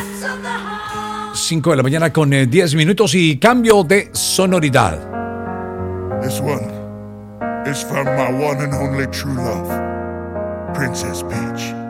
5 de la mañana con 10 minutos y cambio de sonoridad. This one is from my one and only true love, Princess Peach.